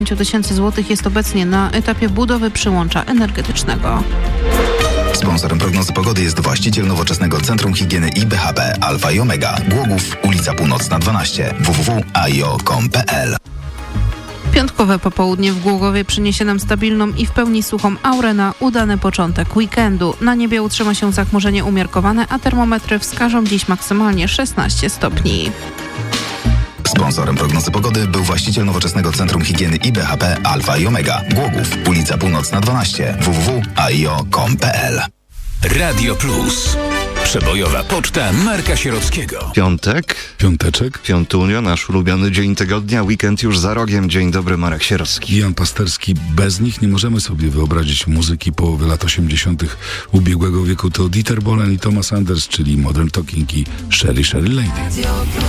tysięcy złotych jest obecnie na etapie budowy przyłącza energetycznego. Sponsorem prognozy pogody jest właściciel nowoczesnego Centrum Higieny i BHP Alfa i Omega. Głogów, ulica Północna 12, www.aio.com.pl. Piątkowe popołudnie w Głogowie przyniesie nam stabilną i w pełni suchą aurę na udany początek weekendu. Na niebie utrzyma się zachmurzenie umiarkowane, a termometry wskażą dziś maksymalnie 16 stopni. Sponsorem prognozy pogody był właściciel nowoczesnego Centrum Higieny i BHP Alfa i Omega. Głogów, ulica Północna 12, www.aio.com.pl. Radio Plus. Przebojowa poczta Marka Sierockiego. Piąteczek. Piątunio, nasz ulubiony dzień tygodnia, weekend już za rogiem. Dzień dobry, Marek Sierocki. Jan Pasterski. Bez nich nie możemy sobie wyobrazić muzyki połowy lat 80. ubiegłego wieku. To Dieter Bohlen i Thomas Anders, czyli Modern Talking i Sherry Lady.